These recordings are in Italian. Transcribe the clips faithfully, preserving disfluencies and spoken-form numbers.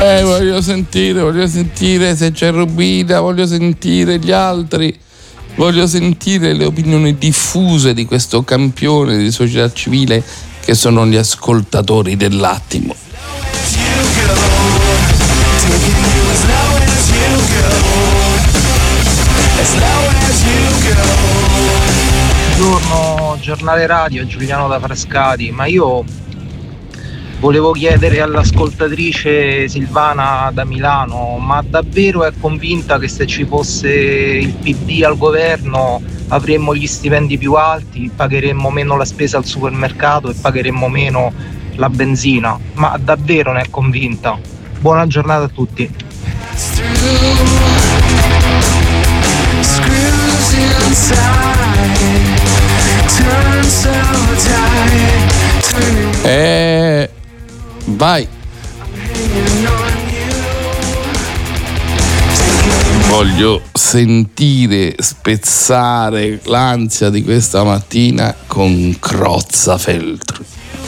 Eh, voglio sentire, voglio sentire se c'è Rubina, voglio sentire gli altri, voglio sentire le opinioni diffuse di questo campione di società civile che sono gli ascoltatori dell'attimo. Buongiorno, giornale radio, Giuliano da Frascati, ma io volevo chiedere all'ascoltatrice Silvana da Milano, ma davvero è convinta che se ci fosse il P D al governo avremmo gli stipendi più alti, pagheremmo meno la spesa al supermercato e pagheremmo meno la benzina? Ma davvero ne è convinta? Buona giornata a tutti. Eh, vai. Voglio sentire spezzare l'ansia di questa mattina con Crozza Feltri.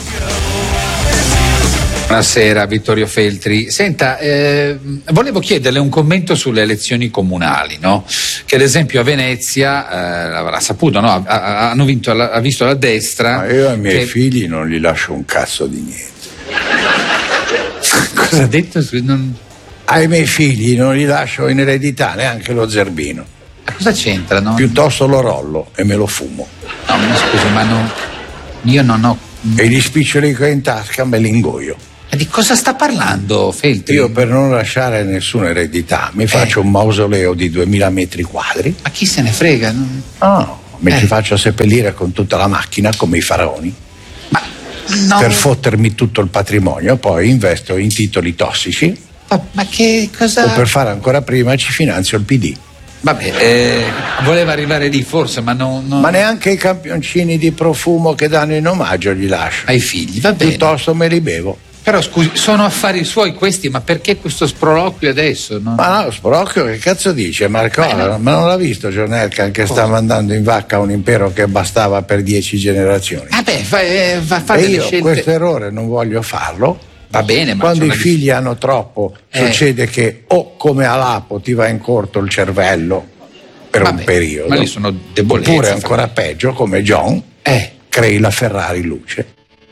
Buonasera Vittorio Feltri. Senta, eh, volevo chiederle un commento sulle elezioni comunali, no? Che ad esempio a Venezia, eh, l'avrà saputo, no? Ha, hanno vinto, la, ha visto la destra. Ma io ai miei che... figli non gli lascio un cazzo di niente. Cosa ha detto? Non... Ai miei figli non gli lascio in eredità neanche lo zerbino. Ma cosa c'entra, no? Piuttosto lo rollo e me lo fumo. No, mi scusi, ma no, io non ho... E gli spiccioli che ho in tasca me li ingoio. Ma di cosa sta parlando, Feltri? Io per non lasciare nessuna eredità mi faccio eh. un mausoleo di duemila metri quadri. Ma chi se ne frega? No, no mi eh. ci faccio seppellire con tutta la macchina come i faraoni. Ma no. Per fottermi tutto il patrimonio, poi investo in titoli tossici. Ma, ma che cosa? O per fare ancora prima ci finanzio il P D. Vabbè, eh, voleva arrivare lì forse, ma non, non... Ma neanche i campioncini di profumo che danno in omaggio gli lascio. Ai figli, va bene. Piuttosto me li bevo. Però scusi, sono affari suoi questi, ma perché questo sproloquio adesso? No? Ma no, sproloquio che cazzo dice Marcola? No. Ma non l'ha visto Giornelcan che sta mandando in vacca un impero che bastava per dieci generazioni? Vabbè, fa, eh, fa, fa e delle io scelte... questo errore non voglio farlo. Va bene, ma quando i figli vis- hanno troppo eh. succede che o come a Lapo ti va in corto il cervello per Vabbè, un periodo, ma lì sono debolezze, oppure ancora fra... peggio come John eh. crei la Ferrari luce.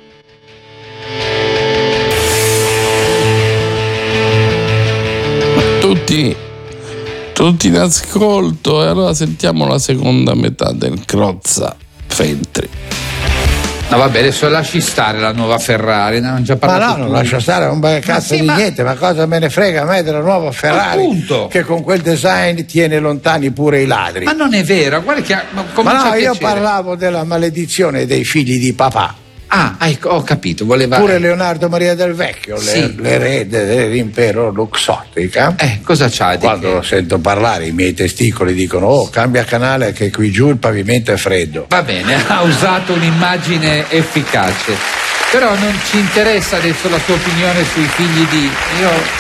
Tutti, tutti in ascolto, e allora sentiamo la seconda metà del Crozza Feltri. No vabbè, adesso lasci stare la nuova Ferrari, non già parlato. Ma no, non lascio stare un bel cazzo sì, di ma... niente, ma cosa me ne frega a me della nuova Ferrari? Appunto. Che con quel design tiene lontani pure i ladri. Ma non è vero, guarda che ma no, io parlavo della maledizione dei figli di papà. Ah, ecco, ho capito, voleva... Pure Leonardo Maria del Vecchio, sì. l'erede dell'impero luxottica. Eh, cosa c'ha di Quando che... lo sento parlare i miei testicoli dicono oh, cambia canale che qui giù il pavimento è freddo. Va bene, ha usato un'immagine efficace. Però non ci interessa adesso la sua opinione sui figli di... Io...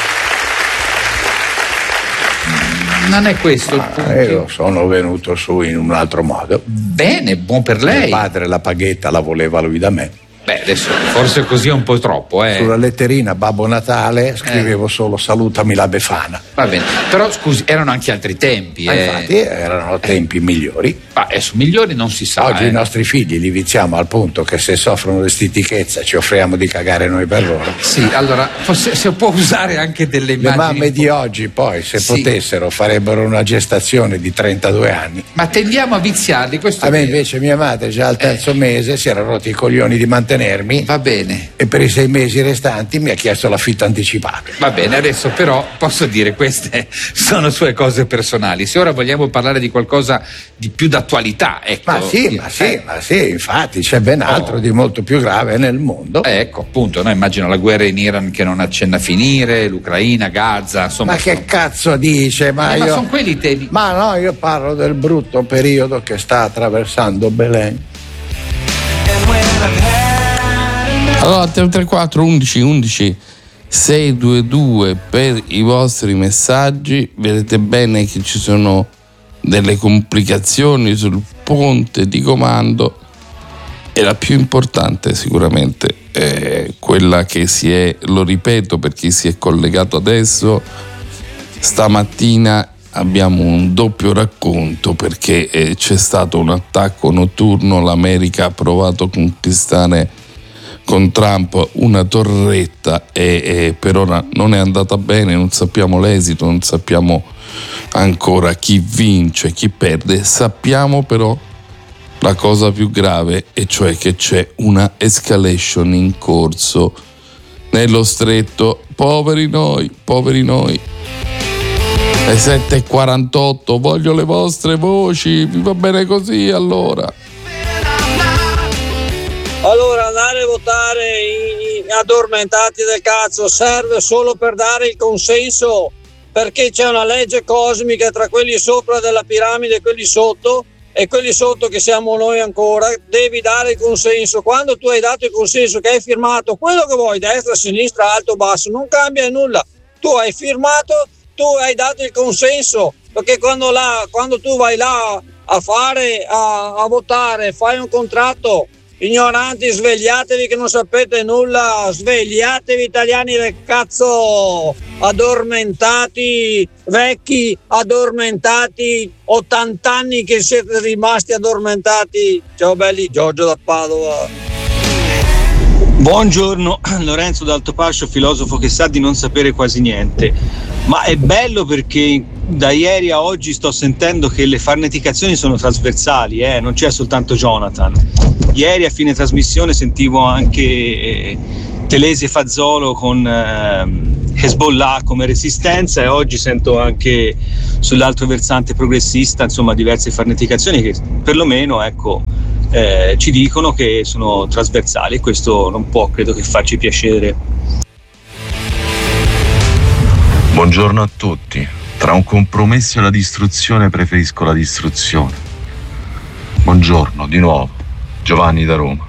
Non è questo ah, il punto. Io sono venuto su in un altro modo. Bene, buon per lei. Mio padre la paghetta la voleva lui da me. Beh, adesso forse così è un po' troppo, eh. Sulla letterina Babbo Natale scrivevo eh. solo salutami la Befana. Va bene, però scusi, erano anche altri tempi, eh. eh. Infatti erano tempi eh. migliori. Ma adesso migliori non si sa. Oggi eh. i nostri figli li viziamo al punto che se soffrono di stitichezza ci offriamo di cagare noi per loro. Sì, allora forse se può usare anche delle immagini. Le mamme di oggi poi, se sì. potessero, farebbero una gestazione di trentadue anni. Ma tendiamo a viziarli, questo a me invece mia madre già al terzo eh. mese si era rotti i coglioni di mantenermi. Va bene. E per i sei mesi restanti mi ha chiesto l'affitto anticipato. Va bene, adesso però posso dire queste sono sue cose personali. Se ora vogliamo parlare di qualcosa di più d'attualità, ecco. Ma sì, ma sì, eh. ma sì, infatti c'è ben altro oh. di molto più grave nel mondo. Eh, ecco, appunto, no? Immagino la guerra in Iran che non accenna a finire, l'Ucraina, Gaza, insomma. Ma che cazzo dice? Ma, eh, io... ma sono quelli temi. Ma no, io parlo del brutto periodo che sta attraversando Belen. Allora tre tre quattro undici undici sei due due per i vostri messaggi. Vedete bene che ci sono delle complicazioni sul ponte di comando e la più importante sicuramente eh, quella che si è, lo ripeto per chi si è collegato adesso, stamattina abbiamo un doppio racconto perché eh, c'è stato un attacco notturno, l'America ha provato a conquistare con Trump una torretta e, e per ora non è andata bene, non sappiamo l'esito, non sappiamo ancora chi vince, chi perde, sappiamo però la cosa più grave, e cioè che c'è una escalation in corso nello stretto. Poveri noi, poveri noi. Le sette e quarantotto, voglio le vostre voci, vi va bene così allora? Allora, andare a votare i addormentati del cazzo serve solo per dare il consenso, perché c'è una legge cosmica tra quelli sopra della piramide e quelli sotto, e quelli sotto che siamo noi ancora, devi dare il consenso. Quando tu hai dato il consenso, che hai firmato quello che vuoi, destra, sinistra, alto, basso, non cambia nulla. Tu hai firmato, tu hai dato il consenso, perché quando, là, quando tu vai là a fare, a, a votare, fai un contratto. Ignoranti, svegliatevi che non sapete nulla, svegliatevi italiani del cazzo, addormentati, vecchi, addormentati, ottanta anni che siete rimasti addormentati. Ciao belli, Giorgio da Padova. Buongiorno, Lorenzo d'Altopascio, filosofo che sa di non sapere quasi niente, ma è bello perché da ieri a oggi sto sentendo che le farneticazioni sono trasversali, eh? Non c'è soltanto Jonathan. Ieri a fine trasmissione sentivo anche eh, Telesi e Fazzolo con eh, Hezbollah come resistenza, e oggi sento anche sull'altro versante progressista, insomma, diverse farneticazioni che perlomeno, ecco, eh, ci dicono che sono trasversali, e questo non può, credo, che farci piacere. Buongiorno a tutti. Tra un compromesso e la distruzione preferisco la distruzione. Buongiorno di nuovo. Giovanni da Roma.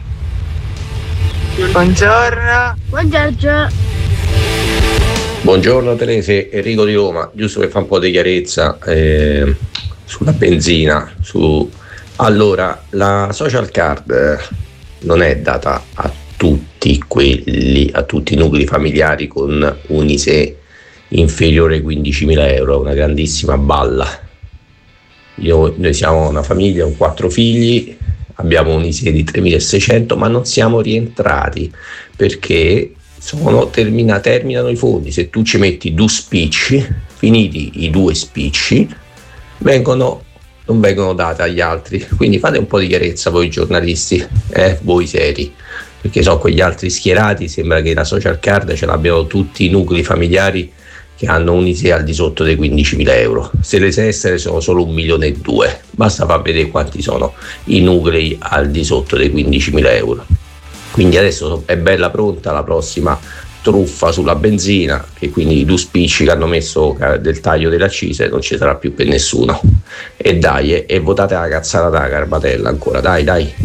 Buongiorno. Buongiorno. Buongiorno Terese, Enrico di Roma. Giusto per fare un po' di chiarezza eh, sulla benzina. Su... Allora, la social card non è data a tutti quelli, a tutti i nuclei familiari con un I S E E inferiore ai quindicimila euro, una grandissima balla. Io, noi siamo una famiglia con quattro figli, abbiamo un I S E E di tremilaseicento, ma non siamo rientrati perché sono termina, terminano i fondi. Se tu ci metti due spicci, finiti i due spicci, vengono, non vengono date agli altri. Quindi fate un po' di chiarezza voi giornalisti, eh, voi seri, perché so quegli altri schierati sembra che la social card ce l'abbiano tutti i nuclei familiari che hanno un I S E E al di sotto dei quindicimila euro. Se le estere sono solo un milione e due, basta far vedere quanti sono i nuclei al di sotto dei quindicimila euro. Quindi adesso è bella pronta la prossima truffa sulla benzina, che quindi i due spicci che hanno messo del taglio delle accise non ci sarà più per nessuno. E dai, e, e votate la cazzata da Carbatella ancora, dai dai.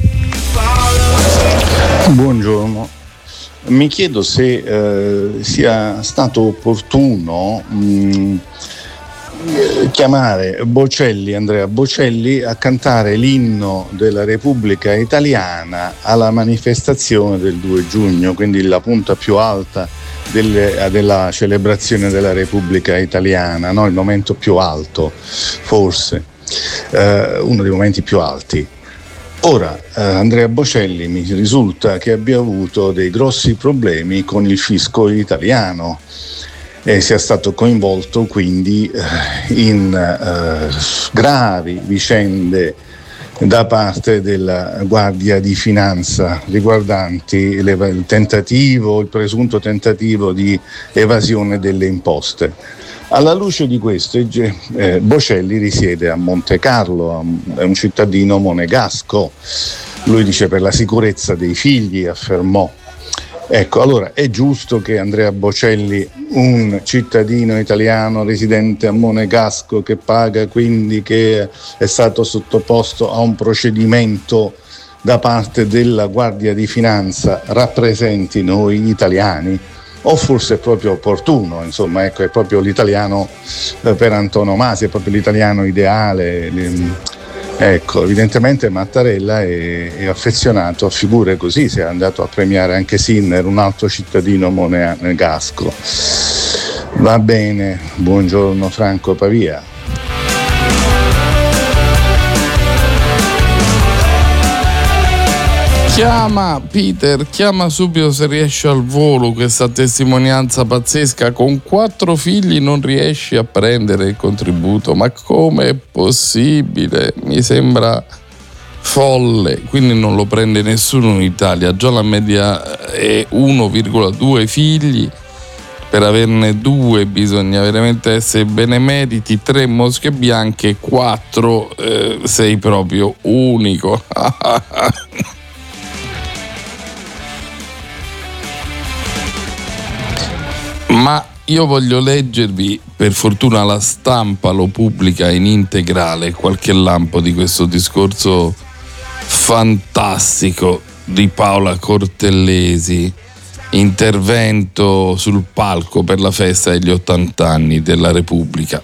Buongiorno. Mi chiedo se eh, sia stato opportuno mh, chiamare Bocelli, Andrea Bocelli, a cantare l'inno della Repubblica Italiana alla manifestazione del due giugno, quindi la punta più alta delle, della celebrazione della Repubblica Italiana, no? Il momento più alto, forse, eh, uno dei momenti più alti. Ora, eh, Andrea Bocelli mi risulta che abbia avuto dei grossi problemi con il fisco italiano e sia stato coinvolto quindi eh, in eh, gravi vicende da parte della Guardia di Finanza riguardanti il tentativo, il presunto tentativo di evasione delle imposte. Alla luce di questo, eh, Bocelli risiede a Monte Carlo, è un cittadino monegasco. Lui dice per la sicurezza dei figli, affermò. Ecco, allora è giusto che Andrea Bocelli, un cittadino italiano residente a Monegasco che paga, quindi che è stato sottoposto a un procedimento da parte della Guardia di Finanza, rappresenti noi italiani? O forse è proprio opportuno, insomma, ecco, è proprio l'italiano eh, per antonomasia, è proprio l'italiano ideale, Ecco, evidentemente Mattarella è, è affezionato a figure così, si è andato a premiare anche Sinner, un altro cittadino monegasco. Va bene, buongiorno Franco Pavia. Chiama Peter, chiama subito se riesci al volo questa testimonianza pazzesca. Con quattro figli non riesci a prendere il contributo, ma come è possibile? Mi sembra folle, quindi non lo prende nessuno in Italia. Già la media è uno virgola due figli, per averne due bisogna veramente essere benemeriti, tre mosche bianche, quattro eh, sei proprio unico. Ma io voglio leggervi, per fortuna la stampa lo pubblica in integrale, qualche lampo di questo discorso fantastico di Paola Cortellesi, intervento sul palco per la festa degli ottanta anni della Repubblica.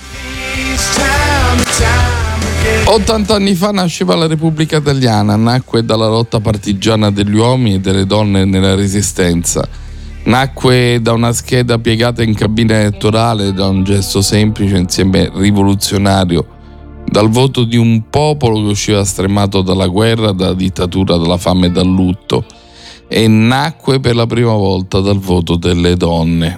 ottanta anni fa nasceva la Repubblica Italiana, nacque dalla lotta partigiana degli uomini e delle donne nella Resistenza. Nacque da una scheda piegata in cabina elettorale, da un gesto semplice insieme rivoluzionario, dal voto di un popolo che usciva stremato dalla guerra, dalla dittatura, dalla fame e dal lutto, e nacque per la prima volta dal voto delle donne.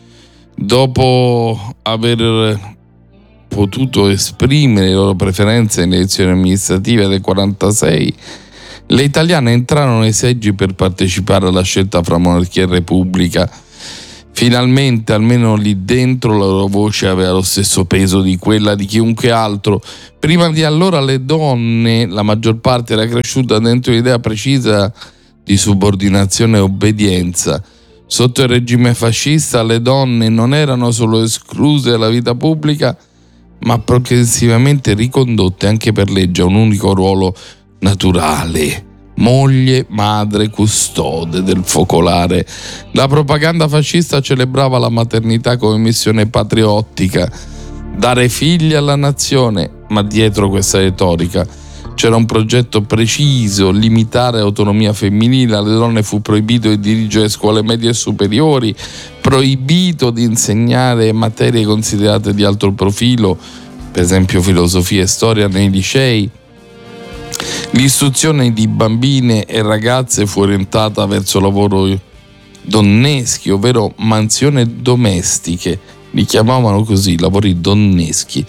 Dopo aver potuto esprimere le loro preferenze nelle elezioni amministrative del quarantasei, le italiane entrarono nei seggi per partecipare alla scelta fra monarchia e repubblica. Finalmente, almeno lì dentro, la loro voce aveva lo stesso peso di quella di chiunque altro. Prima di allora le donne, la maggior parte era cresciuta dentro un'idea precisa di subordinazione e obbedienza. Sotto il regime fascista le donne non erano solo escluse dalla vita pubblica, ma progressivamente ricondotte anche per legge a un unico ruolo naturale: moglie, madre, custode del focolare. La propaganda fascista celebrava la maternità come missione patriottica, dare figli alla nazione, ma dietro questa retorica c'era un progetto preciso: limitare l'autonomia femminile. Alle donne fu proibito di dirigere scuole medie e superiori, proibito di insegnare materie considerate di alto profilo, per esempio filosofia e storia, nei licei. L'istruzione di bambine e ragazze fu orientata verso lavoro donneschi, ovvero mansioni domestiche. Li chiamavano così, lavori donneschi.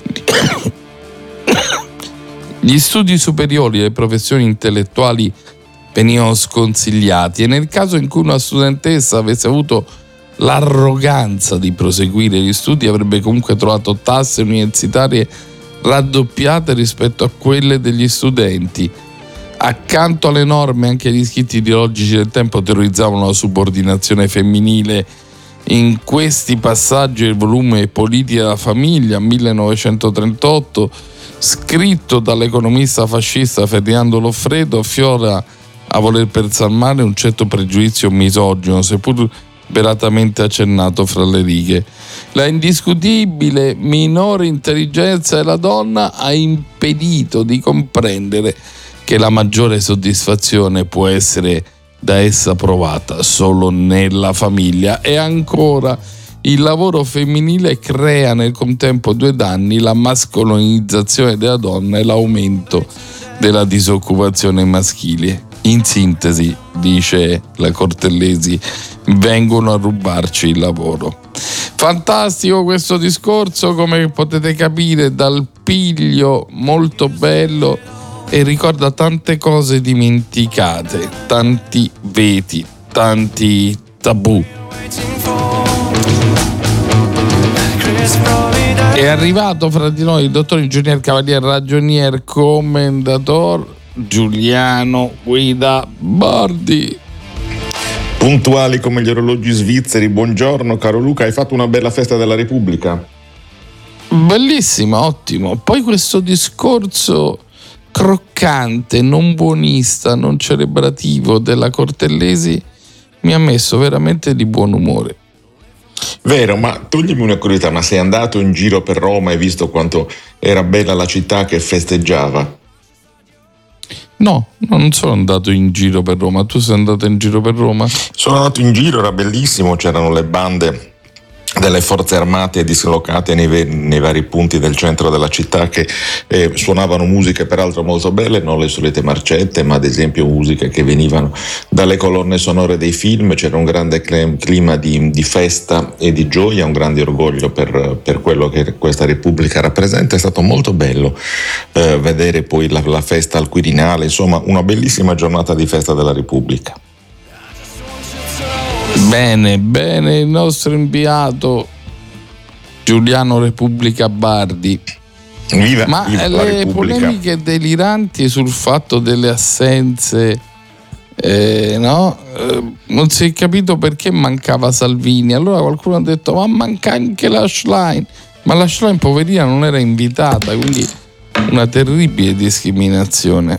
Gli studi superiori e le professioni intellettuali venivano sconsigliati, e nel caso in cui una studentessa avesse avuto l'arroganza di proseguire gli studi avrebbe comunque trovato tasse universitarie raddoppiate rispetto a quelle degli studenti. Accanto alle norme, anche gli scritti ideologici del tempo terrorizzavano la subordinazione femminile. In questi passaggi il volume Politica della famiglia, millenovecentotrentotto, scritto dall'economista fascista Ferdinando Loffredo, affiora a voler persalmare un certo pregiudizio misogino, seppur belatamente accennato fra le righe. La indiscutibile minore intelligenza della donna ha impedito di comprendere che la maggiore soddisfazione può essere da essa provata solo nella famiglia. E ancora, il lavoro femminile crea nel contempo due danni: la mascolinizzazione della donna e l'aumento della disoccupazione maschile. In sintesi, dice la Cortellesi, vengono a rubarci il lavoro. Fantastico questo discorso, come potete capire, dal piglio, molto bello, e ricorda tante cose dimenticate, tanti veti, tanti tabù. È arrivato fra di noi il dottor ingegner cavalier ragionier commendator Giuliano Guida Bordi. Puntuali come gli orologi svizzeri. Buongiorno caro Luca, hai fatto una bella festa della Repubblica? Bellissima, ottimo. Poi questo discorso croccante, non buonista, non celebrativo della Cortellesi mi ha messo veramente di buon umore. Vero, ma toglimi una curiosità, ma sei andato in giro per Roma e hai visto quanto era bella la città che festeggiava? No, non sono andato in giro per Roma. Tu sei andato in giro per Roma? Sono andato in giro, era bellissimo, c'erano le bande delle forze armate dislocate nei, nei vari punti del centro della città che eh, suonavano musiche peraltro molto belle, non le solite marcette, ma ad esempio musiche che venivano dalle colonne sonore dei film. C'era un grande clima di, di festa e di gioia, un grande orgoglio per, per quello che questa Repubblica rappresenta. È stato molto bello eh, vedere poi la, la festa al Quirinale, insomma una bellissima giornata di festa della Repubblica. Bene, bene, il nostro inviato Giuliano Repubblica Bardi. Viva, Ma viva le polemiche deliranti sul fatto delle assenze, eh, no? Eh, non si è capito perché mancava Salvini. Allora qualcuno ha detto: ma manca anche la Schlein. Ma la Schlein, poverina, non era invitata, quindi una terribile discriminazione.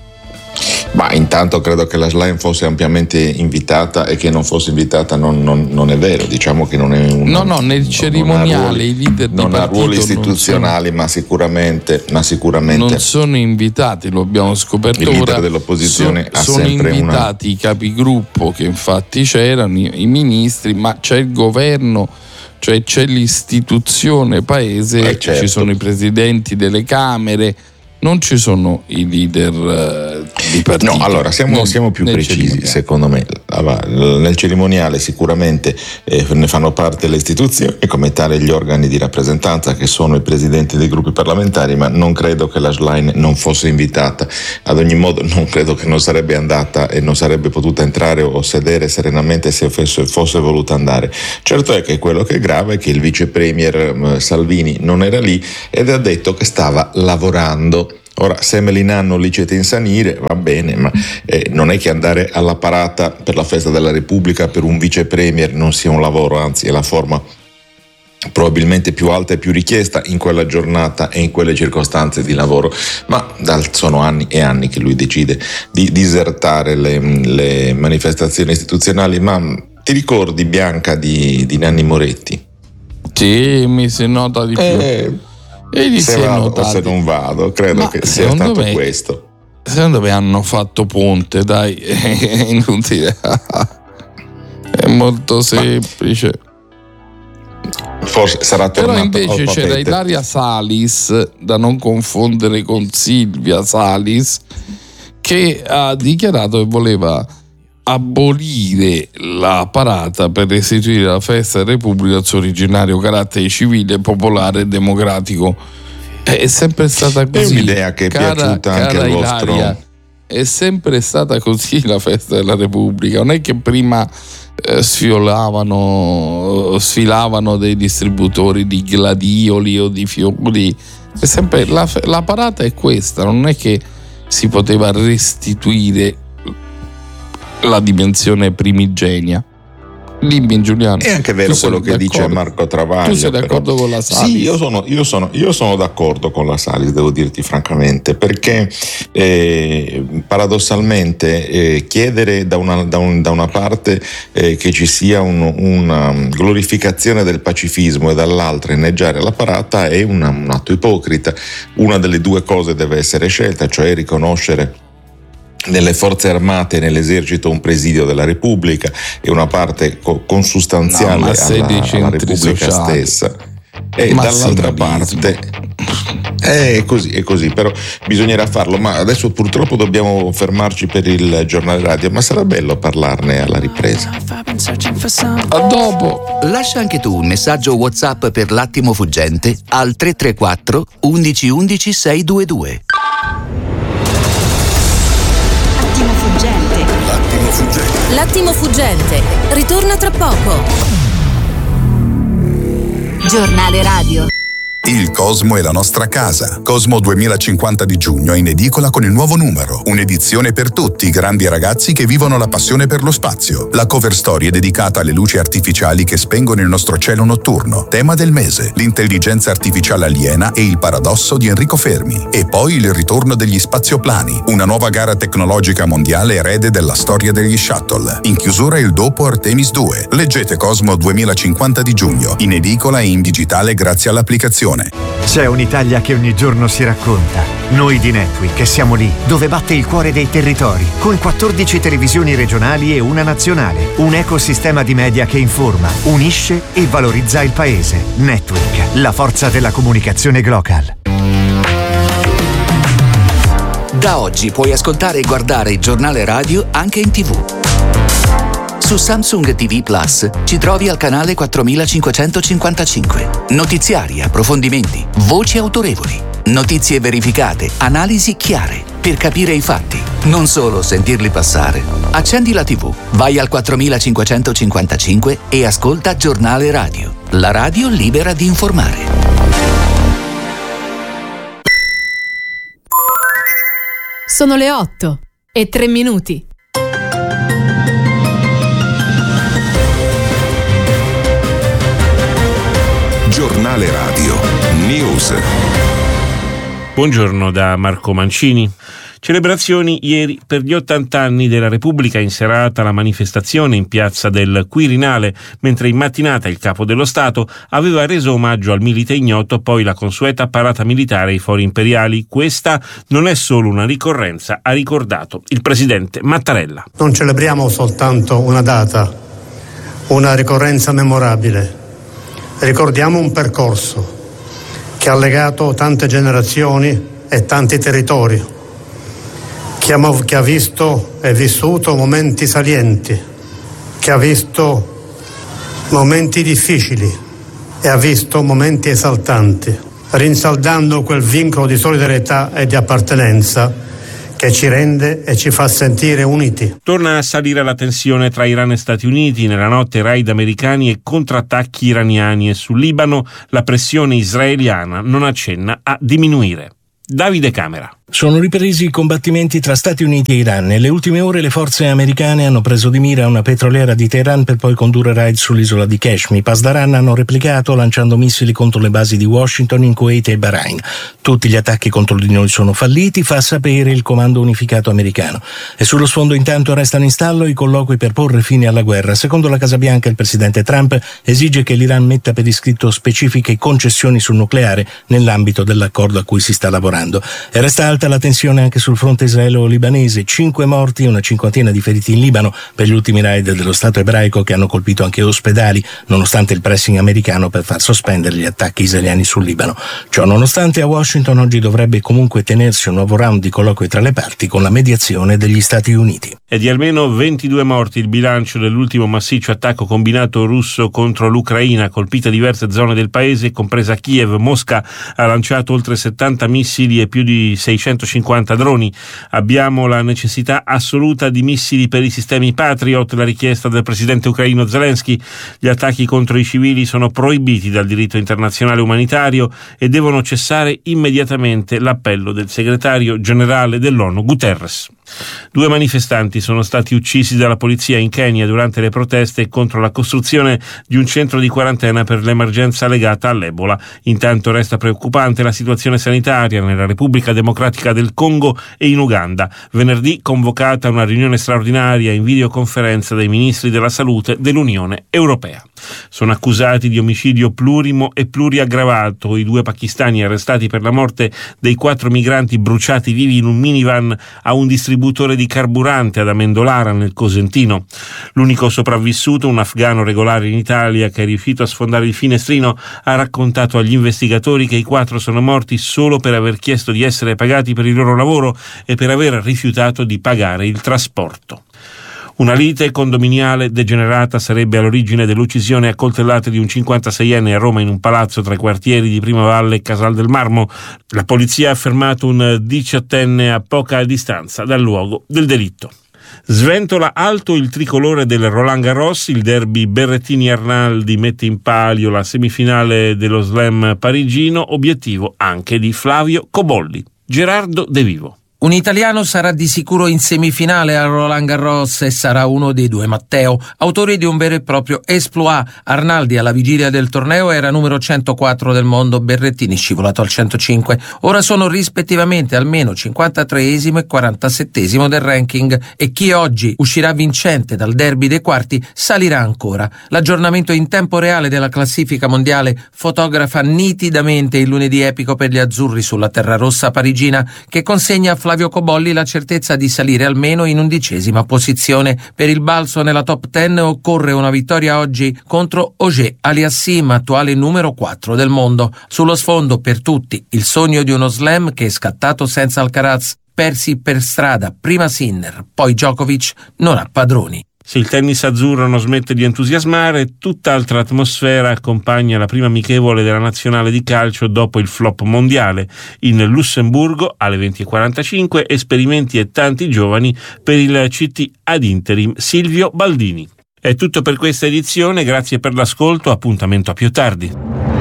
Ma intanto credo che la Schlein fosse ampiamente invitata, e che non fosse invitata non, non, non è vero, diciamo che non è un, no no nel cerimoniale i leader di non ha ruoli non istituzionali, sono, ma sicuramente ma sicuramente non sono invitati, lo abbiamo scoperto il leader ora. dell'opposizione so, ha sono sempre invitati una... i capigruppo, che infatti c'erano i, i ministri, ma c'è il governo, cioè c'è l'istituzione paese, eh certo. Ci sono i presidenti delle camere, non ci sono i leader uh, di partito. No, allora siamo, nel, siamo più precisi, secondo me. Nel cerimoniale sicuramente eh, ne fanno parte le istituzioni e come tale gli organi di rappresentanza, che sono i presidenti dei gruppi parlamentari, ma non credo che la Schlein non fosse invitata. Ad ogni modo non credo che non sarebbe andata e non sarebbe potuta entrare o sedere serenamente se fosse, fosse voluta andare. Certo è che quello che è grave è che il vice premier eh, Salvini non era lì ed ha detto che stava lavorando. Ora, se me li hanno licete insanire, va bene, ma eh, non è che andare alla parata per la festa della Repubblica per un vice premier non sia un lavoro, anzi è la forma probabilmente più alta e più richiesta in quella giornata e in quelle circostanze di lavoro. Ma dal, sono anni e anni che lui decide di disertare le, le manifestazioni istituzionali. Ma ti ricordi, Bianca, di, di Nanni Moretti? Sì, mi si nota di più. Eh, E se vado o se non vado, credo Ma che sia stato me, questo. Secondo me hanno fatto ponte, dai, è inutile. È molto semplice. Forse sarà tornato. Però invece c'era Ilaria Salis, da non confondere con Silvia Salis, che ha dichiarato che voleva abolire la parata per restituire la festa della Repubblica al suo originario carattere civile, popolare e democratico. È sempre stata così. È un'idea che è cara, piaciuta anche cara al vostro. Ilaria, è sempre stata così la festa della Repubblica. Non è che prima eh, sfiolavano, sfilavano dei distributori di gladioli o di fiori. È sempre la, la parata è questa. Non è che si poteva restituire la dimensione primigenia. Dimmi, Giuliano. È anche vero quello che dice Marco Travaglio. Tu sei d'accordo però, con la Salis? Sì, io sono, io, sono, io sono d'accordo con la Salis, devo dirti francamente, perché eh, paradossalmente eh, chiedere da una, da, un, da una parte eh, che ci sia un, una glorificazione del pacifismo e dall'altra inneggiare la parata è una, un atto ipocrita. Una delle due cose deve essere scelta, cioè riconoscere nelle forze armate e nell'esercito un presidio della Repubblica e una parte co- consustanziale no, alla, alla Repubblica sociali. stessa, e ma dall'altra parte è così, è così, però bisognerà farlo. Ma adesso purtroppo dobbiamo fermarci per il giornale radio, ma sarà bello parlarne alla ripresa. A dopo. Lascia anche tu un messaggio WhatsApp per l'attimo fuggente al tre tre quattro undici undici seicentoventidue. L'attimo fuggente. L'attimo fuggente ritorna tra poco. Giornale radio. Il Cosmo è la nostra casa. Cosmo duemilacinquanta di giugno è in edicola con il nuovo numero. Un'edizione per tutti i grandi ragazzi che vivono la passione per lo spazio. La cover story è dedicata alle luci artificiali che spengono il nostro cielo notturno. Tema del mese: l'intelligenza artificiale aliena e il paradosso di Enrico Fermi. E poi il ritorno degli spazioplani, una nuova gara tecnologica mondiale erede della storia degli shuttle. In chiusura il dopo Artemis due. Leggete Cosmo duemilacinquanta di giugno, in edicola e in digitale grazie all'applicazione. C'è un'Italia che ogni giorno si racconta. Noi di Netweek siamo lì, dove batte il cuore dei territori, con quattordici televisioni regionali e una nazionale. Un ecosistema di media che informa, unisce e valorizza il paese. Netweek, la forza della comunicazione global. Da oggi puoi ascoltare e guardare il giornale radio anche in tivù. Su Samsung T V Plus ci trovi al canale quattromilacinquecentocinquantacinque. Notiziari, approfondimenti, voci autorevoli, notizie verificate, analisi chiare, per capire i fatti, non solo sentirli passare. Accendi la tivù, vai al quattromilacinquecentocinquantacinque e ascolta Giornale Radio, la radio libera di informare. Sono le otto e tre minuti. Giornale Radio News. Buongiorno da Marco Mancini. Celebrazioni ieri per gli ottanta anni della Repubblica, in serata la manifestazione in piazza del Quirinale, mentre in mattinata il capo dello Stato aveva reso omaggio al milite ignoto, poi la consueta parata militare ai fori imperiali. Questa non è solo una ricorrenza, ha ricordato il presidente Mattarella. Non celebriamo soltanto una data, una ricorrenza memorabile. Ricordiamo un percorso che ha legato tante generazioni e tanti territori, che ha, che ha visto e vissuto momenti salienti, che ha visto momenti difficili e ha visto momenti esaltanti, rinsaldando quel vincolo di solidarietà e di appartenenza che ci rende e ci fa sentire uniti. Torna a salire la tensione tra Iran e Stati Uniti, nella notte raid americani e contrattacchi iraniani, e sul Libano la pressione israeliana non accenna a diminuire. Davide Camera. Sono ripresi i combattimenti tra Stati Uniti e Iran. Nelle ultime ore le forze americane hanno preso di mira una petroliera di Teheran per poi condurre raid sull'isola di Kashmir. I Pasdaran hanno replicato lanciando missili contro le basi di Washington in Kuwait e Bahrain. Tutti gli attacchi contro di noi sono falliti, fa sapere il comando unificato americano. E sullo sfondo intanto restano in stallo i colloqui per porre fine alla guerra. Secondo la Casa Bianca il presidente Trump esige che l'Iran metta per iscritto specifiche concessioni sul nucleare nell'ambito dell'accordo a cui si sta lavorando. E resta alta la tensione anche sul fronte israelo-libanese. Cinque morti e una cinquantina di feriti in Libano per gli ultimi raid dello Stato ebraico che hanno colpito anche ospedali, nonostante il pressing americano per far sospendere gli attacchi israeliani sul Libano. Ciò nonostante, a Washington oggi dovrebbe comunque tenersi un nuovo round di colloqui tra le parti con la mediazione degli Stati Uniti. È di almeno ventidue morti il bilancio dell'ultimo massiccio attacco combinato russo contro l'Ucraina, colpita diverse zone del paese, compresa Kiev. Mosca ha lanciato oltre settanta missili e più di seicentocinquanta droni. Abbiamo la necessità assoluta di missili per i sistemi Patriot, la richiesta del presidente ucraino Zelensky. Gli attacchi contro i civili sono proibiti dal diritto internazionale umanitario e devono cessare immediatamente, l'appello del segretario generale dell'ONU Guterres. Due manifestanti sono stati uccisi dalla polizia in Kenya durante le proteste contro la costruzione di un centro di quarantena per l'emergenza legata all'Ebola. Intanto resta preoccupante la situazione sanitaria nella Repubblica Democratica del Congo e in Uganda. Venerdì convocata una riunione straordinaria in videoconferenza dei ministri della salute dell'Unione Europea. Sono accusati di omicidio plurimo e pluriaggravato i due pakistani arrestati per la morte dei quattro migranti bruciati vivi in un minivan a un distributore di carburante ad Amendolara nel Cosentino. L'unico sopravvissuto, un afgano regolare in Italia che è riuscito a sfondare il finestrino, ha raccontato agli investigatori che i quattro sono morti solo per aver chiesto di essere pagati per il loro lavoro e per aver rifiutato di pagare il trasporto. Una lite condominiale degenerata sarebbe all'origine dell'uccisione a coltellate di un cinquantaseienne a Roma in un palazzo tra i quartieri di Primavalle e Casal del Marmo. La polizia ha fermato un diciottenne a poca distanza dal luogo del delitto. Sventola alto il tricolore del Roland Garros, il derby Berrettini-Arnaldi mette in palio la semifinale dello slam parigino, obiettivo anche di Flavio Cobolli. Gerardo De Vivo. Un italiano sarà di sicuro in semifinale al Roland Garros e sarà uno dei due Matteo, autori di un vero e proprio exploit. Arnaldi alla vigilia del torneo era numero centoquattro del mondo, Berrettini scivolato al centocinque. Ora sono rispettivamente almeno cinquantatreesimo e quarantasettesimo del ranking e chi oggi uscirà vincente dal derby dei quarti salirà ancora. L'aggiornamento in tempo reale della classifica mondiale fotografa nitidamente il lunedì epico per gli azzurri sulla terra rossa parigina, che consegna a Flavio Cobolli la certezza di salire almeno in undicesima posizione. Per il balzo nella top ten occorre una vittoria oggi contro Auger Aliassime, attuale numero quattro del mondo. Sullo sfondo per tutti il sogno di uno slam che è scattato senza Alcaraz. Persi per strada, prima Sinner, poi Djokovic, non ha padroni. Se il tennis azzurro non smette di entusiasmare, tutt'altra atmosfera accompagna la prima amichevole della nazionale di calcio dopo il flop mondiale. In Lussemburgo, alle venti e quarantacinque, esperimenti e tanti giovani per il C T ad interim Silvio Baldini. È tutto per questa edizione, grazie per l'ascolto, appuntamento a più tardi.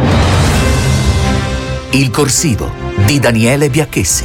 Il corsivo di Daniele Biacchessi.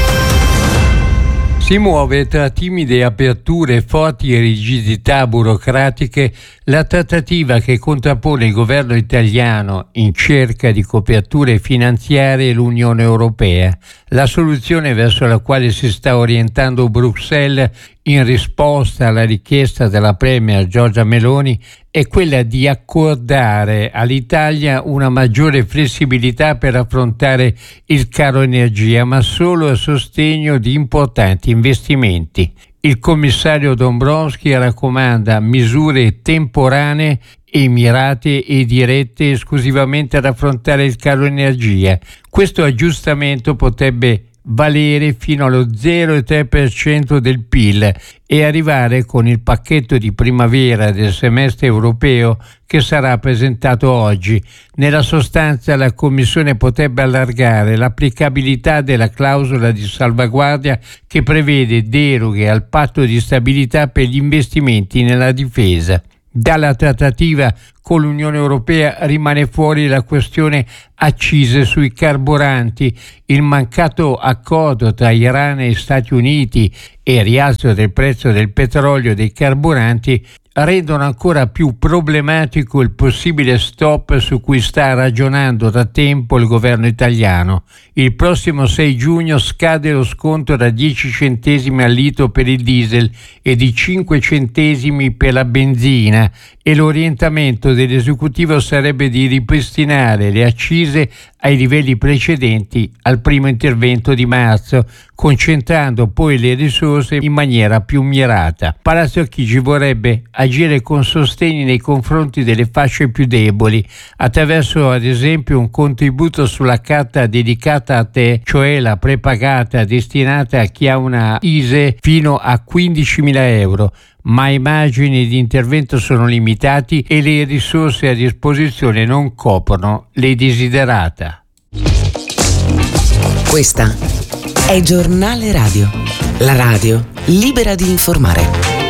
Si muove tra timide aperture e forti rigidità burocratiche la trattativa che contrappone il governo italiano in cerca di coperture finanziarie e l'Unione Europea. La soluzione verso la quale si sta orientando Bruxelles in risposta alla richiesta della premier Giorgia Meloni è quella di accordare all'Italia una maggiore flessibilità per affrontare il caro energia, ma solo a sostegno di importanti investimenti. Il commissario Dombrovskis raccomanda misure temporanee e mirate e dirette esclusivamente ad affrontare il caro energia. Questo aggiustamento potrebbe valere fino allo zero virgola tre per cento del P I L e arrivare con il pacchetto di primavera del semestre europeo che sarà presentato oggi. Nella sostanza la Commissione potrebbe allargare l'applicabilità della clausola di salvaguardia che prevede deroghe al patto di stabilità per gli investimenti nella difesa. Dalla trattativa con l'Unione Europea rimane fuori la questione accise sui carburanti. Il mancato accordo tra Iran e Stati Uniti e il rialzo del prezzo del petrolio e dei carburanti rendono ancora più problematico il possibile stop su cui sta ragionando da tempo il governo italiano. Il prossimo sei giugno scade lo sconto da dieci centesimi al litro per il diesel e di cinque centesimi per la benzina e l'orientamento dell'esecutivo sarebbe di ripristinare le accise ai livelli precedenti al primo intervento di marzo, concentrando poi le risorse in maniera più mirata. Palazzo Chigi vorrebbe agire con sostegni nei confronti delle fasce più deboli, attraverso ad esempio un contributo sulla carta dedicata a te, cioè la prepagata destinata a chi ha una I S E E fino a quindicimila euro, ma i margini di intervento sono limitati e le risorse a disposizione non coprono le desiderata. Questa è Giornale Radio, la radio libera di informare.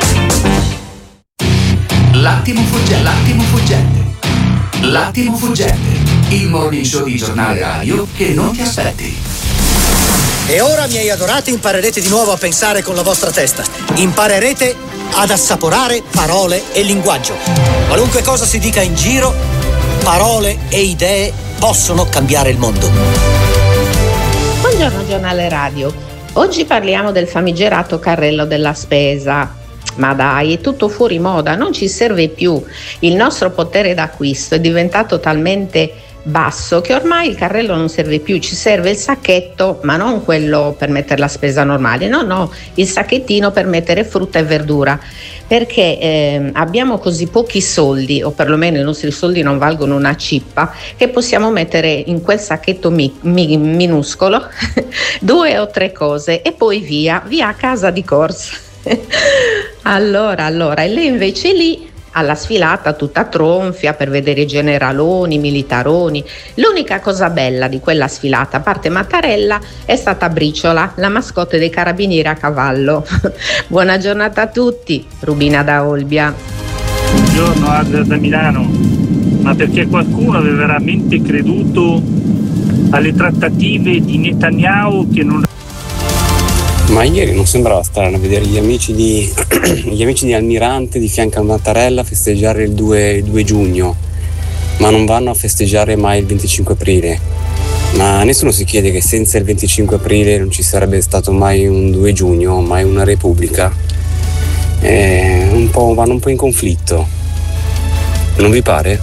L'attimo fuggente, l'attimo fuggente, l'attimo fuggente, il morning show di Giornale Radio che non ti aspetti. E ora, miei adorati, imparerete di nuovo a pensare con la vostra testa. Imparerete ad assaporare parole e linguaggio. Qualunque cosa si dica in giro, parole e idee possono cambiare il mondo. Buongiorno Giornale Radio. Oggi parliamo del famigerato carrello della spesa. Ma dai, è tutto fuori moda, non ci serve più. Il nostro potere d'acquisto è diventato talmente basso che ormai il carrello non serve più, ci serve il sacchetto, ma non quello per mettere la spesa normale, no no, il sacchettino per mettere frutta e verdura, perché eh, abbiamo così pochi soldi, o perlomeno i nostri soldi non valgono una cippa, che possiamo mettere in quel sacchetto mi, mi, minuscolo due o tre cose e poi via, via a casa di corsa. allora, allora, e lei invece lì alla sfilata tutta tronfia per vedere i generaloni, i militaroni. L'unica cosa bella di quella sfilata, a parte Mattarella, è stata Briciola, la mascotte dei carabinieri a cavallo. Buona giornata a tutti, Rubina da Olbia. Buongiorno, Adria da Milano. Ma perché qualcuno aveva veramente creduto alle trattative di Netanyahu che non... Ma ieri non sembrava strano vedere gli amici di gli amici di Almirante di fianco a Mattarella festeggiare il due giugno, ma non vanno a festeggiare mai il venticinque aprile. Ma nessuno si chiede che senza il venticinque aprile non ci sarebbe stato mai un due giugno, mai una repubblica. Eh, un po', vanno un po' in conflitto. Non vi pare?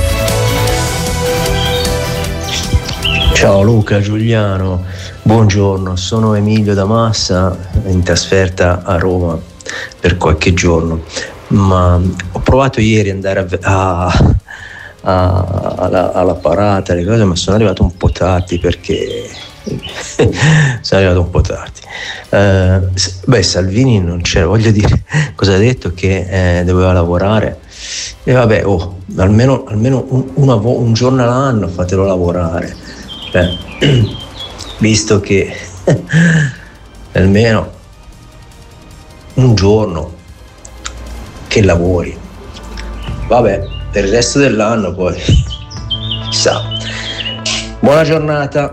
Ciao Luca, Giuliano, buongiorno, sono Emilio da Massa, in trasferta a Roma per qualche giorno, ma ho provato ieri ad andare a, a, a, alla, alla parata, le cose, ma sono arrivato un po' tardi perché sono arrivato un po' tardi. Eh, beh, Salvini non c'era, voglio dire, cosa ha detto? Che eh, doveva lavorare. E vabbè, oh, almeno, almeno un, una, un giorno all'anno fatelo lavorare. Beh, visto che almeno un giorno che lavori, vabbè, per il resto dell'anno poi chissà. Buona giornata.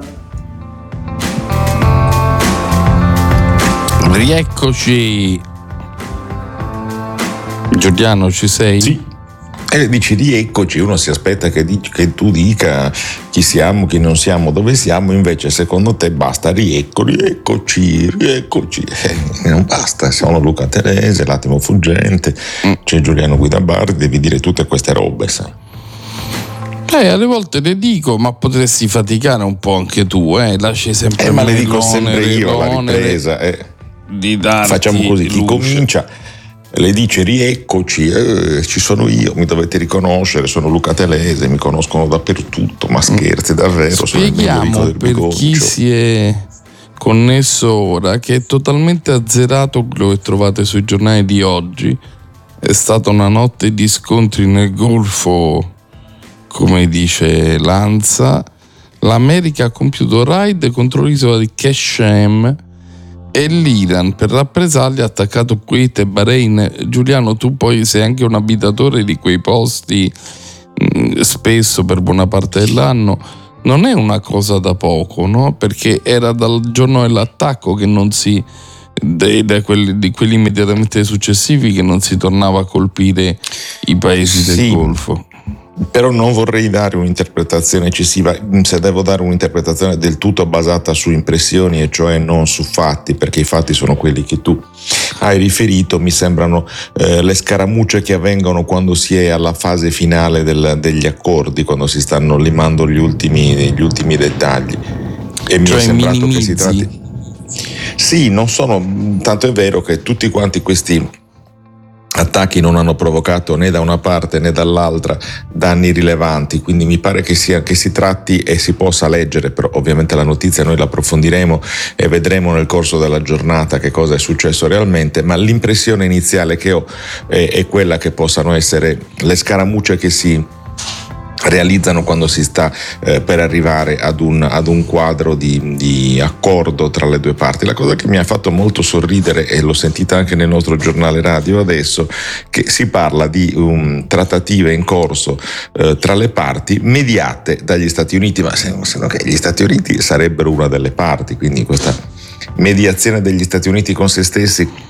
Rieccoci. Giuliano, ci sei? Sì. E dici rieccoci, uno si aspetta che, dici, che tu dica chi siamo, chi non siamo, dove siamo, invece secondo te basta riecco, rieccoci, rieccoci. Eh, non basta, sono Luca Telese, l'attimo fuggente, mm. c'è Giuliano Guidabardi, devi dire tutte queste robe, sai. Eh, alle volte le dico, ma potresti faticare un po' anche tu, eh, lasci sempre eh, ma le dico sempre io la ripresa, eh. Di darti facciamo così, chi luce. comincia le dice rieccoci, eh, ci sono io, mi dovete riconoscere, sono Luca Telese, mi conoscono dappertutto, ma scherzi, davvero. Spieghiamo per chi si è connesso ora che è totalmente azzerato quello che trovate sui giornali di oggi. È stata una notte di scontri nel Golfo, come dice Lanza. L'America ha compiuto raid contro l'isola di Qashem e l'Iran per rappresaglia ha attaccato Kuwait e Bahrain. Giuliano, tu poi sei anche un abitatore di quei posti mh, spesso per buona parte dell'anno. Non è una cosa da poco, no? Perché era dal giorno dell'attacco che non si de, de quelli, di quelli immediatamente successivi che non si tornava a colpire i paesi del sì. Golfo. Però non vorrei dare un'interpretazione eccessiva, se devo dare un'interpretazione del tutto basata su impressioni e cioè non su fatti, perché i fatti sono quelli che tu hai riferito, mi sembrano eh, le scaramucce che avvengono quando si è alla fase finale del, degli accordi, quando si stanno limando gli ultimi, gli ultimi dettagli. E mi cioè è sembrato minimizzi. che si tratti... Sì, non sono, tanto è vero che tutti quanti questi attacchi non hanno provocato né da una parte né dall'altra danni rilevanti, quindi mi pare che, sia, che si tratti e si possa leggere, però ovviamente la notizia noi la approfondiremo e vedremo nel corso della giornata che cosa è successo realmente, ma l'impressione iniziale che ho è, è quella che possano essere le scaramucce che si realizzano quando si sta eh, per arrivare ad un, ad un quadro di, di accordo tra le due parti. La cosa che mi ha fatto molto sorridere, e l'ho sentita anche nel nostro giornale radio adesso, che si parla di um, trattative in corso eh, tra le parti mediate dagli Stati Uniti, ma se, se no che gli Stati Uniti sarebbero una delle parti, quindi questa mediazione degli Stati Uniti con se stessi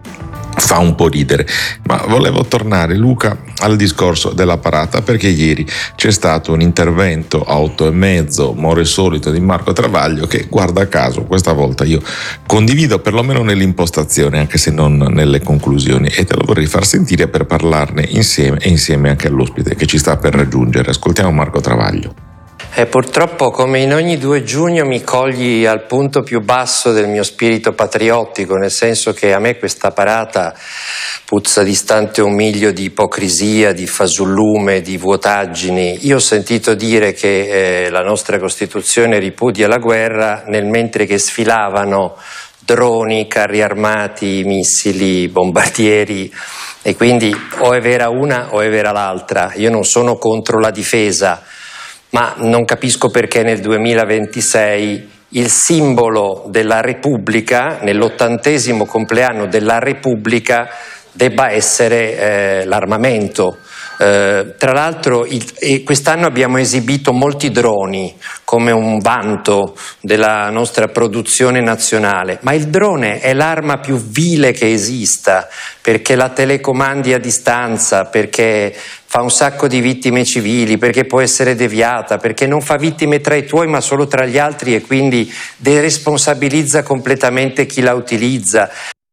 fa un po' ridere. Ma volevo tornare, Luca, al discorso della parata, perché ieri c'è stato un intervento a otto e mezzo, more solito, di Marco Travaglio, che guarda caso questa volta io condivido perlomeno nell'impostazione, anche se non nelle conclusioni, e te lo vorrei far sentire per parlarne insieme e insieme anche all'ospite che ci sta per raggiungere. Ascoltiamo Marco Travaglio. E purtroppo, come in ogni due giugno, mi cogli al punto più basso del mio spirito patriottico, nel senso che a me questa parata puzza distante un miglio di ipocrisia, di fasullume, di vuotaggini. Io ho sentito dire che eh, la nostra Costituzione ripudia la guerra, nel mentre che sfilavano droni, carri armati, missili, bombardieri e quindi o è vera una o è vera l'altra. Io non sono contro la difesa, ma non capisco perché nel duemilaventisei il simbolo della Repubblica, nell'ottantesimo compleanno della Repubblica, debba essere eh, l'armamento. Eh, tra l'altro il, e quest'anno abbiamo esibito molti droni come un vanto della nostra produzione nazionale, ma il drone è l'arma più vile che esista, perché la telecomandi a distanza, perché fa un sacco di vittime civili, perché può essere deviata, perché non fa vittime tra i tuoi ma solo tra gli altri e quindi deresponsabilizza completamente chi la utilizza.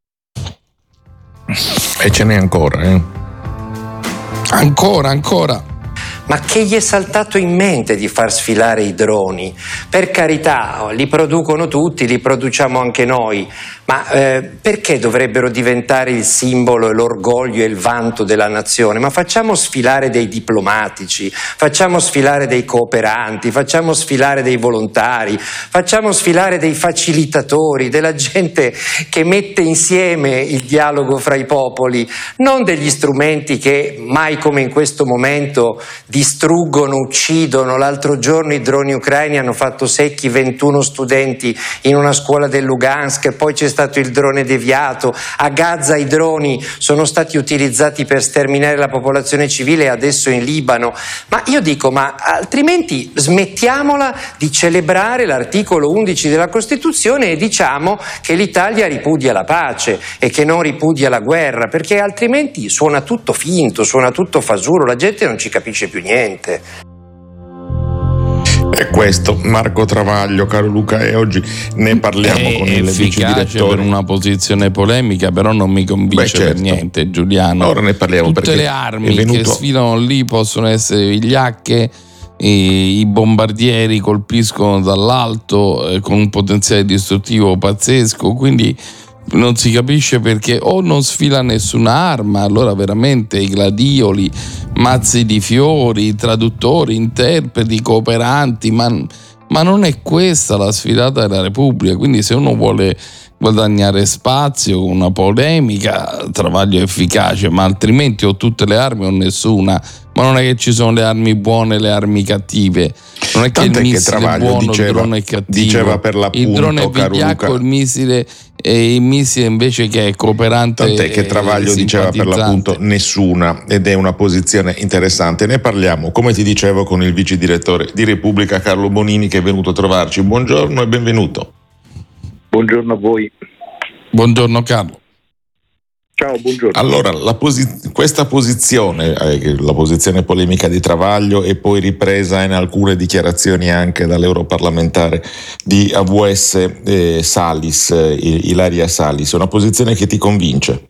E ce n'è ancora, eh? Ancora, ancora. Ma che gli è saltato in mente di far sfilare i droni? Per carità, li producono tutti, li produciamo anche noi, ma eh, perché dovrebbero diventare il simbolo e l'orgoglio e il vanto della nazione? Ma facciamo sfilare dei diplomatici, facciamo sfilare dei cooperanti, facciamo sfilare dei volontari, facciamo sfilare dei facilitatori, della gente che mette insieme il dialogo fra i popoli, non degli strumenti che mai come in questo momento distruggono, uccidono. L'altro giorno i droni ucraini hanno fatto secchi ventuno studenti in una scuola del Lugansk, poi c'è stato il drone deviato. A Gaza i droni sono stati utilizzati per sterminare la popolazione civile e adesso in Libano. Ma io dico, ma altrimenti smettiamola di celebrare l'articolo undici della Costituzione e diciamo che l'Italia ripudia la pace e che non ripudia la guerra, perché altrimenti suona tutto finto, suona tutto fasuro, la gente non ci capisce più niente. È questo Marco Travaglio, caro Luca, e oggi ne parliamo è con il vice direttore. Per una posizione polemica, però non mi convince. Beh, certo. Per niente, Giuliano. Ora ne parliamo. Tutte perché le armi venuto... che sfilano lì possono essere vigliacche, i, i bombardieri colpiscono dall'alto eh, con un potenziale distruttivo pazzesco, quindi non si capisce perché o non sfila nessuna arma, allora veramente i gladioli, mazzi di fiori, traduttori, interpreti, cooperanti, ma, ma non è questa la sfilata della Repubblica. Quindi se uno vuole guadagnare spazio con una polemica, Travaglio è efficace, ma altrimenti o tutte le armi o nessuna. Ma non è che ci sono le armi buone e le armi cattive, non è che Tant'è il missile che è buono, diceva, il drone è cattivo, diceva per l'appunto, il drone è vigliacco, il missile e il missile invece che è cooperante. Tant'è che Travaglio diceva per l'appunto nessuna, ed è una posizione interessante. Ne parliamo, come ti dicevo, con il vice direttore di Repubblica Carlo Bonini, che è venuto a trovarci. Buongiorno e benvenuto. Buongiorno a voi. Buongiorno Carlo. Ciao, buongiorno. Allora, la posi- questa posizione, eh, la posizione polemica di Travaglio, è poi ripresa in alcune dichiarazioni anche dall'europarlamentare di A V S eh, Salis, eh, Ilaria Salis, è una posizione che ti convince?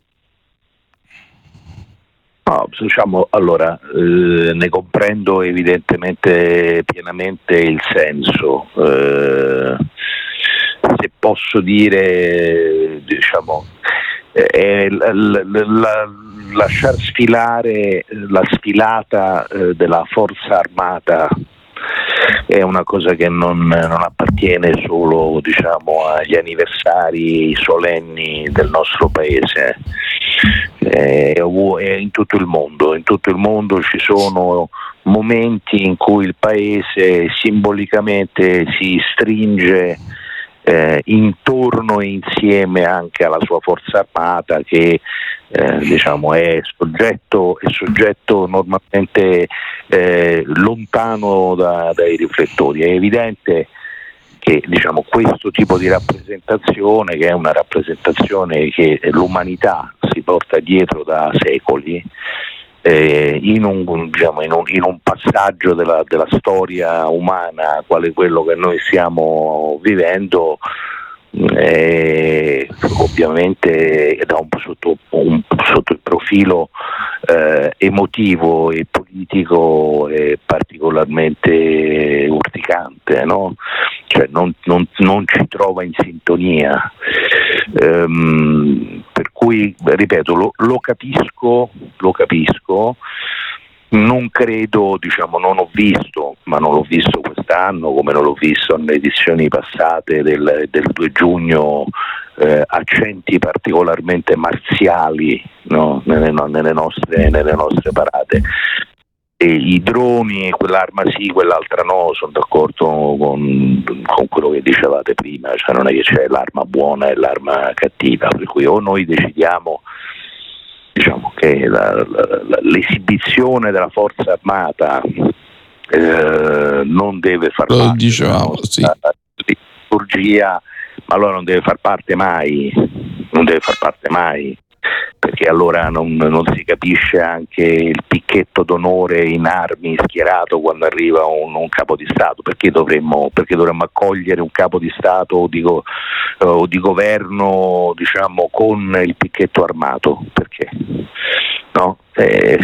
No, diciamo, allora, eh, ne comprendo evidentemente pienamente il senso. Eh, se posso dire, diciamo, Eh, la, la, la, lasciar sfilare la sfilata eh, della forza armata è una cosa che non, non appartiene solo, diciamo, agli anniversari solenni del nostro paese, è, è in tutto il mondo. In tutto il mondo ci sono momenti in cui il paese simbolicamente si stringe Eh, intorno e insieme anche alla sua forza armata, che eh, diciamo è soggetto, è soggetto normalmente eh, lontano da, dai riflettori. È evidente che, diciamo, questo tipo di rappresentazione, che è una rappresentazione che l'umanità si porta dietro da secoli, Eh, in, un, diciamo, in, un, in un passaggio della, della storia umana quale quello che noi stiamo vivendo, eh, ovviamente da un, sotto, un, sotto il profilo eh, emotivo e politico è particolarmente urticante, no? Cioè non, non, non ci trova in sintonia. Um, per cui, ripeto, lo, lo capisco, lo capisco, non credo, diciamo, non ho visto, ma non l'ho visto quest'anno, come non l'ho visto nelle edizioni passate del, del due giugno eh, accenti particolarmente marziali, no? nelle, no, nelle, nostre, nelle nostre parate. E i droni, quell'arma sì, quell'altra no, sono d'accordo con, con quello che dicevate prima, cioè non è che c'è l'arma buona e l'arma cattiva, per cui o noi decidiamo, diciamo, che la, la, l'esibizione della forza armata eh, non deve far lo parte dicevamo, della sì. liturgia, ma allora non deve far parte mai, non deve far parte mai. Perché allora non, non si capisce anche il picchetto d'onore in armi schierato quando arriva un, un capo di Stato. Perché dovremmo, perché dovremmo accogliere un capo di Stato o di, go, o di governo, diciamo, con il picchetto armato? Perché? No? Eh,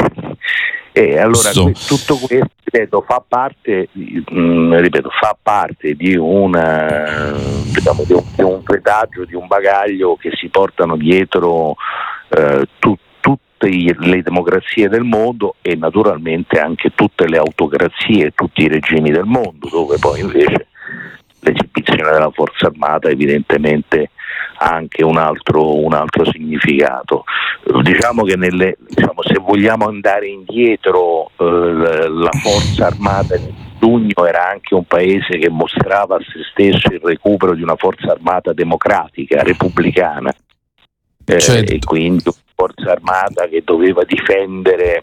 e allora que- tutto questo, ripeto, fa parte, mh, ripeto, fa parte di una, diciamo, di un, di un retaggio, di un bagaglio che si portano dietro eh, tu, tutte le democrazie del mondo e naturalmente anche tutte le autocrazie, tutti i regimi del mondo, dove poi invece l'esibizione della forza armata evidentemente ha anche un altro, un altro significato. Diciamo che nelle, diciamo, se vogliamo andare indietro, eh, la forza armata di giugno era anche un paese che mostrava a se stesso il recupero di una forza armata democratica, repubblicana, eh, certo. E quindi una forza armata che doveva difendere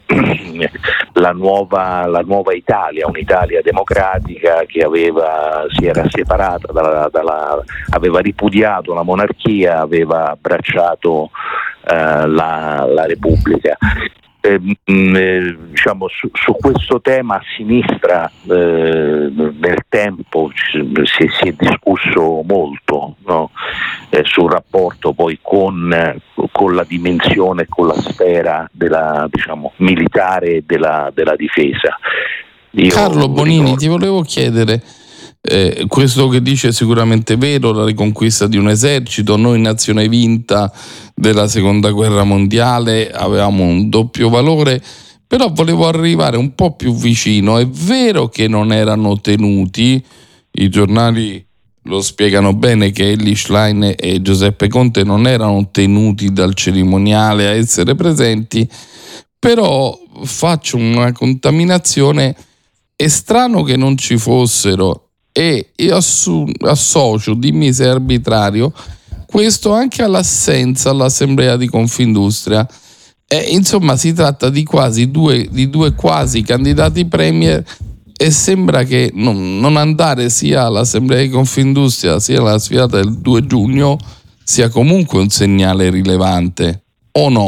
la nuova, la nuova Italia, un'Italia democratica che aveva, si era separata dalla, dalla, aveva ripudiato la monarchia, aveva abbracciato eh, la, la Repubblica. Eh, mh, diciamo su, su questo tema a sinistra eh, nel tempo si, si è discusso molto, no? eh, sul rapporto poi con, con la dimensione e con la sfera della, diciamo, militare e della, della difesa. Io Carlo Bonini, ricordo... ti volevo chiedere, eh, questo che dice è sicuramente vero, la riconquista di un esercito, noi nazione vinta della seconda guerra mondiale avevamo un doppio valore, però volevo arrivare un po' più vicino. È vero che non erano tenuti, i giornali lo spiegano bene, che Elly Schlein e Giuseppe Conte non erano tenuti dal cerimoniale a essere presenti, però faccio una contaminazione, è strano che non ci fossero, e io assu- associo, dimmi se è arbitrario, questo anche all'assenza all'assemblea di Confindustria. E, insomma, si tratta di quasi due, di due quasi candidati premier, e sembra che non, non andare sia all'assemblea di Confindustria sia alla sfilata del due giugno sia comunque un segnale rilevante, o no?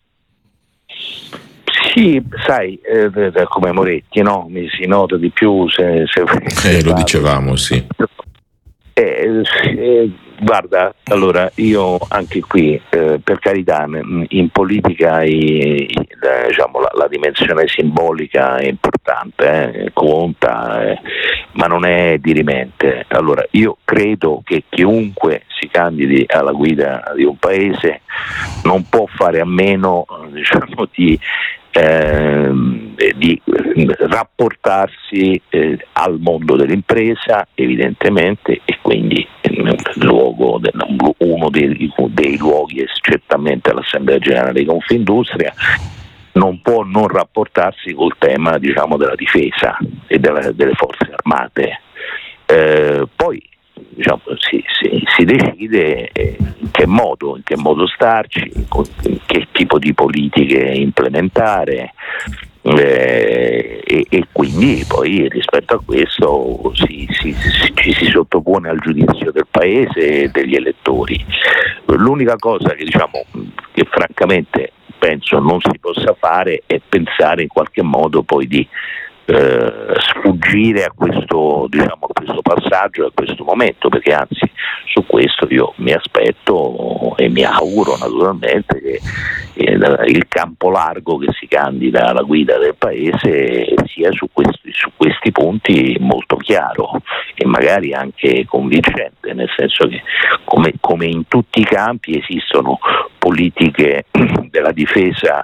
Sì, sai, eh, come Moretti, no? Mi si nota di più se, se eh, lo dicevamo, sì. Eh, eh, guarda, allora io anche qui, eh, per carità, in politica i, i, diciamo, la, la dimensione simbolica è importante, eh, conta, eh, ma non è dirimente. Allora, io credo che chiunque si candidi alla guida di un paese non può fare a meno, diciamo, di Eh, di rapportarsi eh, al mondo dell'impresa, evidentemente, e quindi nel luogo del, uno dei, dei luoghi è certamente l'Assemblea Generale di Confindustria. Non può non rapportarsi col tema, diciamo, della difesa e della, delle forze armate. Eh, poi diciamo, si, si, si decide in che modo, in che modo starci, in che tipo di politiche implementare, eh, e, e quindi poi rispetto a questo si, si, si, ci si sottopone al giudizio del paese e degli elettori. L'unica cosa che, diciamo, che francamente penso non si possa fare è pensare in qualche modo poi di Eh, sfuggire a questo, diciamo, a questo passaggio, a questo momento, perché anzi su questo io mi aspetto e mi auguro naturalmente che eh, il campo largo che si candida alla guida del paese sia su questi, su questi punti molto chiaro e magari anche convincente, nel senso che come, come in tutti i campi esistono politiche della difesa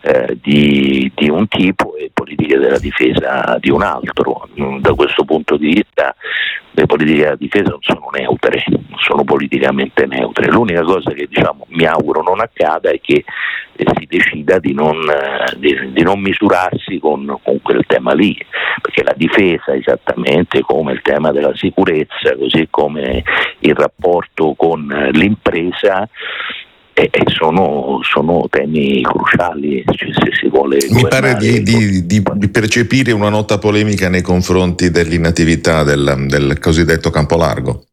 eh, di, di un tipo e politiche della difesa di un altro. Da questo punto di vista le politiche della difesa non sono neutre, non sono politicamente neutre. L'unica cosa che diciamo mi auguro non accada è che eh, si decida di non, eh, di, di non misurarsi con, con quel tema lì, perché la difesa, esattamente come il tema della sicurezza, così come il rapporto con l'impresa, E sono, sono temi cruciali, cioè, se si vuole. Mi pare di, di, di, di percepire una nota polemica nei confronti dell'inattività del, del cosiddetto campo largo.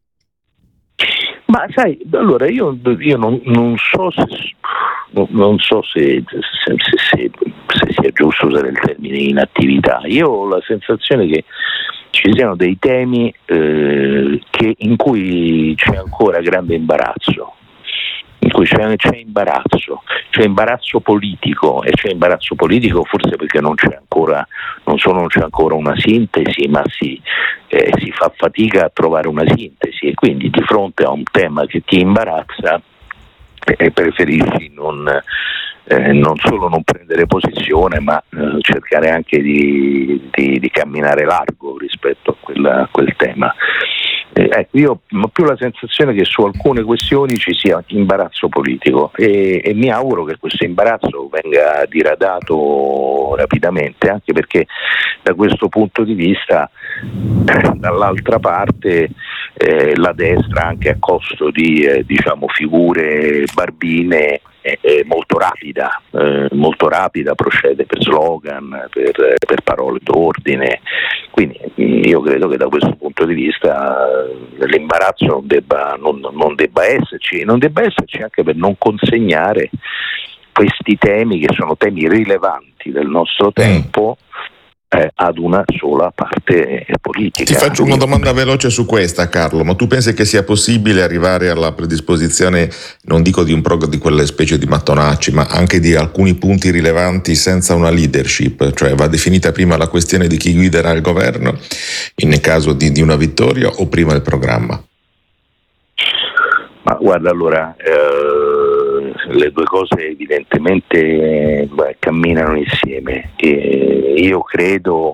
Ma sai, allora io, io non, non so se non so se, se, se, se sia giusto usare il termine inattività. Io ho la sensazione che ci siano dei temi eh, che, in cui c'è ancora grande imbarazzo. In cui c'è, c'è imbarazzo, c'è imbarazzo politico e c'è imbarazzo politico forse perché non c'è ancora, non solo non c'è ancora una sintesi, ma si, eh, si fa fatica a trovare una sintesi e quindi di fronte a un tema che ti imbarazza eh, preferisci non, eh, non solo non prendere posizione, ma eh, cercare anche di, di, di camminare largo rispetto a, quella, a quel tema. Eh, ecco, io ho più la sensazione che su alcune questioni ci sia imbarazzo politico e, e mi auguro che questo imbarazzo venga diradato rapidamente, anche perché da questo punto di vista eh, dall'altra parte eh, la destra, anche a costo di eh, diciamo figure barbine, è, è molto rapida, eh, molto rapida, procede per slogan, per, per parole d'ordine, quindi io credo che da questo punto di vista l'imbarazzo non debba, non, non debba esserci, non debba esserci anche per non consegnare questi temi che sono temi rilevanti del nostro tempo eh, ad una sola parte politica. Ti faccio una domanda veloce su questa, Carlo, ma tu pensi che sia possibile arrivare alla predisposizione, non dico di un prog di quelle specie di mattonacci, ma anche di alcuni punti rilevanti senza una leadership? Cioè va definita prima la questione di chi guiderà il governo in caso di, di una vittoria o prima il programma? Ma guarda, allora eh, le due cose evidentemente beh, camminano insieme e io credo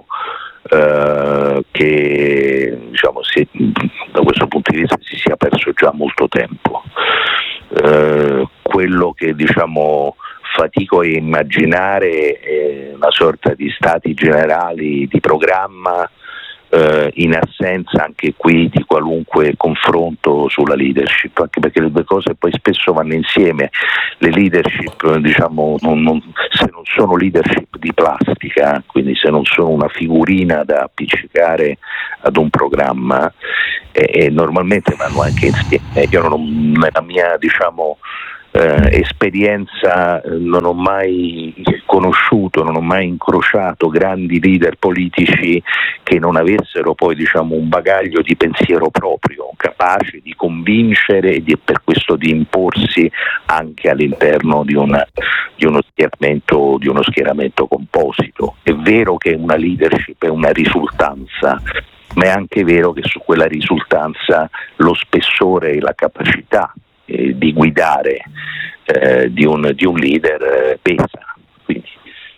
eh, che diciamo, se, da questo punto di vista si sia perso già molto tempo. Eh, quello che diciamo fatico a immaginare è una sorta di stati generali di programma eh, in assenza anche qui di qualunque confronto sulla leadership, anche perché le due cose poi spesso vanno insieme. Le leadership diciamo non, non, se non sono leadership di plastica, quindi se non sono una figurina da appiccicare ad un programma, eh, eh, normalmente vanno anche insieme. Io non, nella mia diciamo Eh, esperienza eh, non ho mai conosciuto, non ho mai incrociato grandi leader politici che non avessero poi diciamo un bagaglio di pensiero proprio, capace di convincere e di, per questo di imporsi anche all'interno di, una, di uno schieramento di uno schieramento composito. È vero che una leadership è una risultanza, ma è anche vero che su quella risultanza lo spessore e la capacità Eh, di guidare eh, di, un, di un leader eh, pesa. Quindi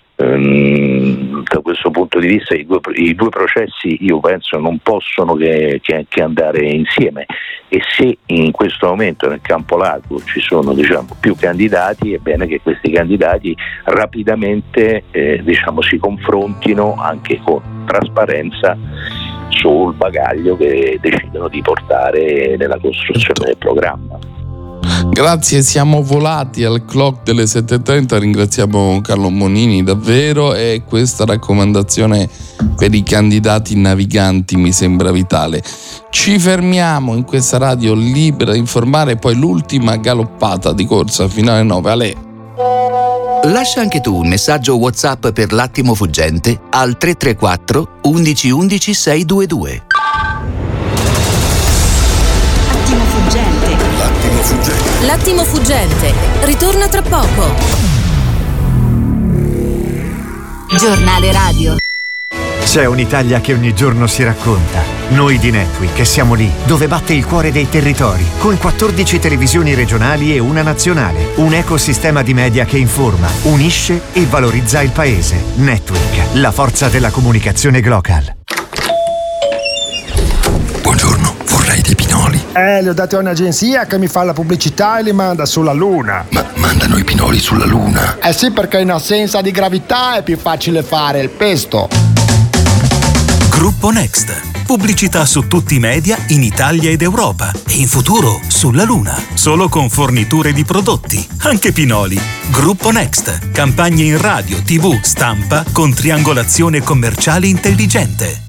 ehm, da questo punto di vista i due, i due processi io penso non possono che, che, che andare insieme, e se in questo momento nel campo largo ci sono diciamo più candidati, è bene che questi candidati rapidamente eh, diciamo si confrontino anche con trasparenza sul bagaglio che decidono di portare nella costruzione del programma. Grazie, siamo volati al clock delle sette e trenta, ringraziamo Carlo Monini davvero, e questa raccomandazione per i candidati naviganti mi sembra vitale. Ci fermiamo in questa radio libera di informare, poi l'ultima galoppata di corsa fino alle nove. Ale. Lascia anche tu un messaggio WhatsApp per l'attimo fuggente al tre tre quattro undici undici sei due due. Attimo fuggente. L'attimo fuggente. L'attimo fuggente. Ritorna tra poco. Giornale radio. C'è un'Italia che ogni giorno si racconta. Noi di Network che siamo lì, dove batte il cuore dei territori, con quattordici televisioni regionali e una nazionale. Un ecosistema di media che informa, unisce e valorizza il paese. Network, la forza della comunicazione global. Buongiorno, vorrei dei pinoli. Eh, li ho dati a un'agenzia che mi fa la pubblicità e li manda sulla Luna. Ma mandano i pinoli sulla Luna? Eh sì, perché in assenza di gravità è più facile fare il pesto. Gruppo Next. Pubblicità su tutti i media in Italia ed Europa e in futuro sulla Luna. Solo con forniture di prodotti, anche pinoli. Gruppo Next. Campagne in radio, tivù, stampa con triangolazione commerciale intelligente.